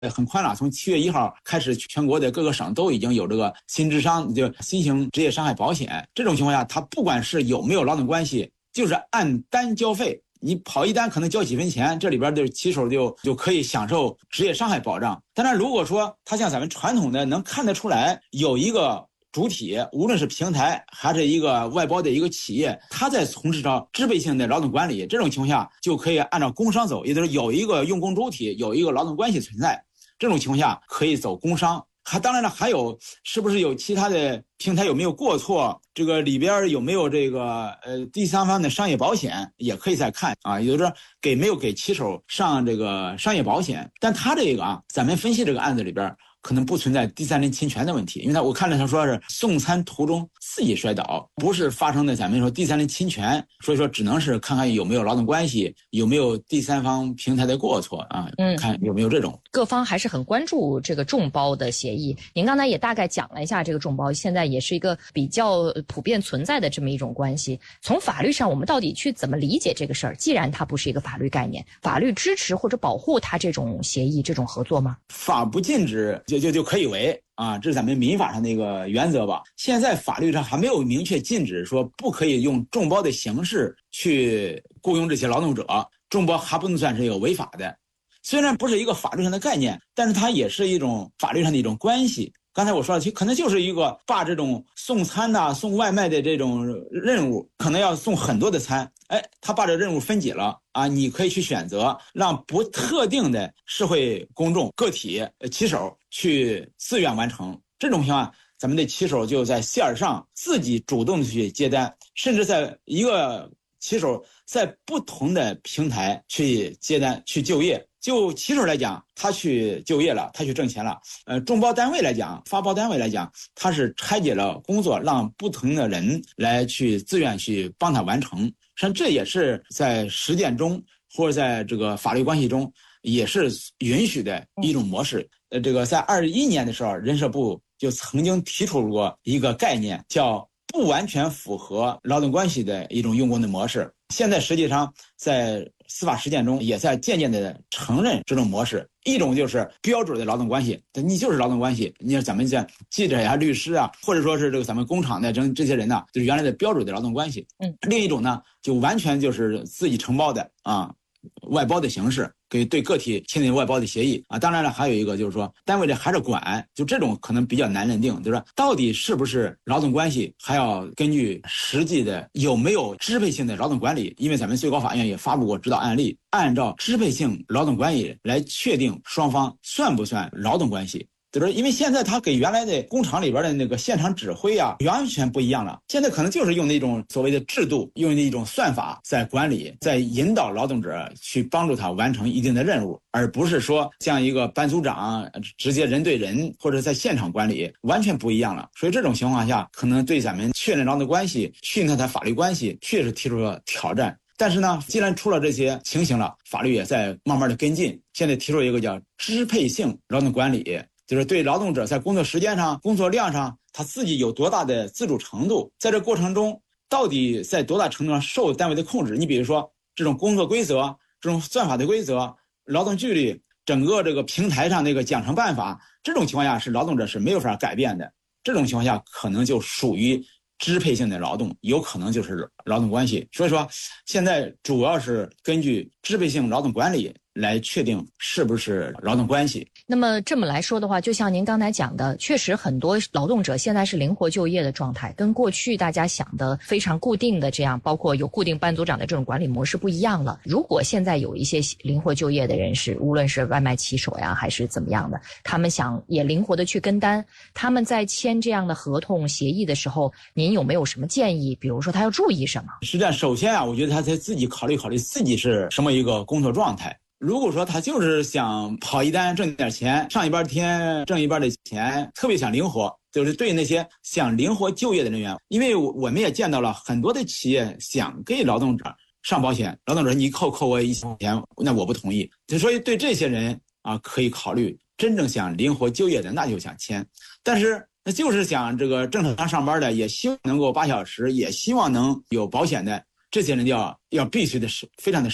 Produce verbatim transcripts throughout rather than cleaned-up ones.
很宽了，从七月一号开始，全国的各个省都已经有这个新职伤，就新型职业伤害保险。这种情况下，它不管是有没有劳动关系，就是按单交费。你跑一单可能交几分钱，这里边的骑手就就可以享受职业伤害保障。当然，如果说他像咱们传统的能看得出来有一个主体，无论是平台还是一个外包的一个企业，他在从事着支配性的劳动管理，这种情况下就可以按照工伤走，也就是有一个用工主体，有一个劳动关系存在，这种情况下可以走工伤。还当然了，还有是不是有其他的平台有没有过错，这个里边有没有这个呃第三方的商业保险也可以再看啊，也就是说给没有给骑手上这个商业保险。但他这个啊，咱们分析这个案子里边可能不存在第三人侵权的问题，因为他我看了他说是送餐途中自己摔倒，不是发生的咱们说第三人侵权，所以说只能是看看有没有劳动关系，有没有第三方平台的过错啊，嗯，看有没有这种。 各方还是很关注这个众包的协议。您刚才也大概讲了一下这个众包现在也是一个比较普遍存在的这么一种关系。从法律上我们到底去怎么理解这个事儿？既然它不是一个法律概念，法律支持或者保护它这种协议这种合作吗？ 法不禁止就就就可以为啊，这是咱们民法上的一个原则吧。现在法律上还没有明确禁止说不可以用众包的形式去雇佣这些劳动者，众包还不能算是有违法的。虽然不是一个法律上的概念，但是它也是一种法律上的一种关系。刚才我说了，其实可能就是一个把这种送餐呐、送外卖的这种任务，可能要送很多的餐，哎，他把这任务分解了啊，你可以去选择让不特定的社会公众个体骑手去自愿完成。这种情况，咱们的骑手就在线上自己主动的去接单，甚至在一个骑手在不同的平台去接单去就业。就骑手来讲，他去就业了，他去挣钱了。呃，众包单位来讲，发包单位来讲，他是拆解了工作，让不同的人来去自愿去帮他完成。实际上，这也是在实践中或者在这个法律关系中也是允许的一种模式。呃，这个在二一年的时候，人社部就曾经提出过一个概念，叫不完全符合劳动关系的一种用工的模式。现在实际上在司法实践中也在渐渐的承认这种模式。一种就是标准的劳动关系，你就是劳动关系，你像咱们像记者呀、律师啊，或者说是这个咱们工厂的这这些人呢，就是原来的标准的劳动关系。嗯，另一种呢，就完全就是自己承包的啊，外包的形式，给对个体签订外包的协议啊。当然了，还有一个就是说，单位里还是管，就这种可能比较难认定，就是说到底是不是劳动关系，还要根据实际的有没有支配性的劳动管理。因为咱们最高法院也发布过指导案例，按照支配性劳动管理来确定双方算不算劳动关系。就是因为现在他跟原来的工厂里边的那个现场指挥啊，完全不一样了。现在可能就是用那种所谓的制度，用那种算法在管理，在引导劳动者去帮助他完成一定的任务，而不是说像一个班组长直接人对人或者在现场管理，完全不一样了。所以这种情况下，可能对咱们确认劳动关系、确定他法律关系，确实提出了挑战。但是呢，既然出了这些情形了，法律也在慢慢的跟进。现在提出一个叫支配性劳动管理，就是对劳动者在工作时间上、工作量上，他自己有多大的自主程度，在这过程中到底在多大程度上受单位的控制。你比如说这种工作规则、这种算法的规则、劳动纪律，整个这个平台上那个奖惩办法，这种情况下是劳动者是没有法改变的。这种情况下可能就属于支配性的劳动，有可能就是劳动关系。所以说现在主要是根据支配性劳动管理来确定是不是劳动关系。 那么这么来说的话，就像您刚才讲的，确实很多劳动者现在是灵活就业的状态，跟过去大家想的非常固定的这样，包括有固定班组长的这种管理模式不一样了。如果现在有一些灵活就业的人士，无论是外卖骑手呀还是怎么样的，他们想也灵活的去跟单，他们在签这样的合同协议的时候，您有没有什么建议？比如说他要注意什么？ 实际上首先啊，我觉得他得自己考虑考虑自己是什么一个工作状态。如果说他就是想跑一单挣点钱，上一班天挣一班的钱，特别想灵活，就是对那些想灵活就业的人员，因为我们也见到了很多的企业想给劳动者上保险，劳动者你扣扣我一千块钱，那我不同意。所以对这些人啊，可以考虑真正想灵活就业的，那就想签。但是那就是想这个正常上班的，也希望能够八小时，也希望能有保险的，这些人要要必须的是非常的慎重。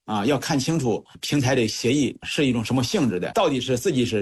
啊，要看清楚平台的协议是一种什么性质的，到底是自己是